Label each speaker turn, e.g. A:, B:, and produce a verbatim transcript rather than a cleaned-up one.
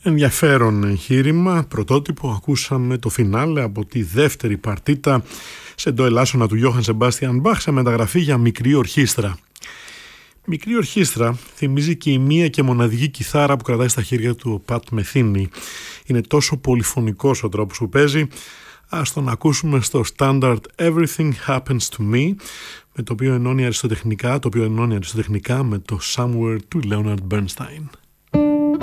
A: Ενδιαφέρον εγχείρημα, πρωτότυπο. Ακούσαμε το φινάλε από τη δεύτερη παρτίτα σε ντο ελάσσονα του Γιώχαν Σεμπάστιαν Μπαχ σε μεταγραφή για μικρή ορχήστρα. Μικρή ορχήστρα θυμίζει και η μία και μοναδική κιθάρα που κρατάει στα χέρια του ο Πατ Μεθίνη. Είναι τόσο πολυφωνικός ο τρόπος που παίζει. Ας τον ακούσουμε στο standard Everything Happens to Me, με το οποίο ενώνει αριστοτεχνικά, το οποίο ενώνει αριστοτεχνικά με το Somewhere του Leonard Bernstein.